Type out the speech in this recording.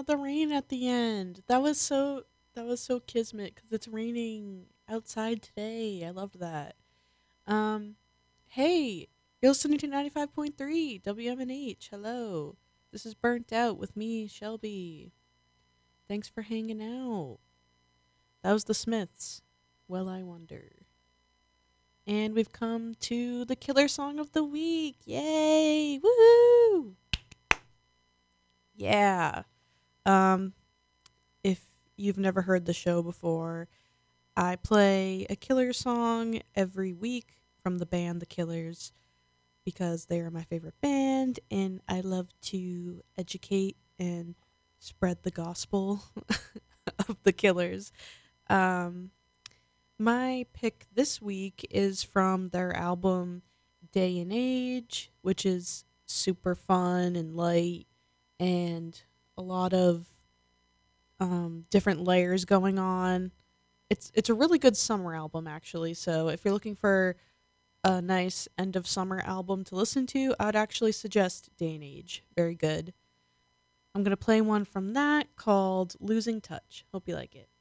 the rain at the end. That was so kismet because it's raining outside today. I loved that. Um, hey, you're listening to 95.3 WMNH. Hello. This is Burnt Out with me, Shelby. Thanks for hanging out. That was the Smiths. Well, I wonder. And we've come to the killer song of the week. Yay! Woohoo! Yeah. Um, if you've never heard the show before, I play a killer song every week from the band The Killers because they are my favorite band and I love to educate and spread the gospel of The Killers. Um, my pick this week is from their album Day and Age, which is super fun and light and a lot of different layers going on. It's a really good summer album actually. So if you're looking for a nice end of summer album to listen to, I would actually suggest Day and Age. Very good. I'm gonna play one from that called Losing Touch. Hope you like it.